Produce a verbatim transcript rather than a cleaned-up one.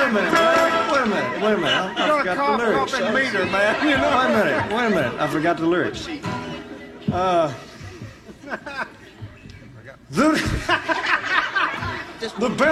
a minute, man. Wait a minute, wait a minute. I, I You're a forgot cough the lyrics. up and meter, man. You know. Wait a minute, wait a minute. I forgot the lyrics. Uh, the, the